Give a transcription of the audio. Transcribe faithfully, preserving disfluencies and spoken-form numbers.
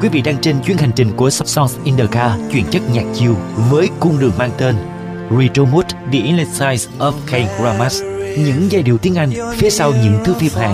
quý vị đang trên chuyến hành trình của Songs in the Car, chuyển chất nhạc chill với cung đường mang tên Retro Mood, The Inner Side of K-Dramas. Những giai điệu tiếng Anh phía sau những thước phim Hàn